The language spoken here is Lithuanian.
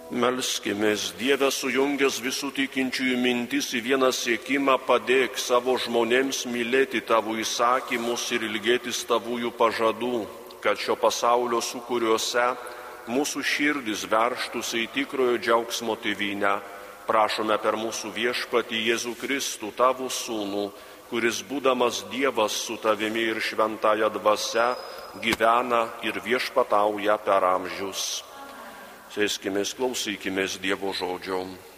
Melskimės, Dieve sujungęs visų tikinčiųjų mintis į vieną siekimą, padėk savo žmonėms mylėti tavo įsakymus ir ilgėtis tavųjų pažadų, kad šio pasaulio sūkuriuose mūsų širdis verštųsi į tikrojo džiaugsmo tėvynę. Prašome per mūsų viešpatį Jėzų Kristų, tavo sūnų, kuris būdamas Dievas su tavimi ir šventąja dvasia gyvena ir viešpatauja per amžius. Sėskimės, klausykimės Dievo žodžio.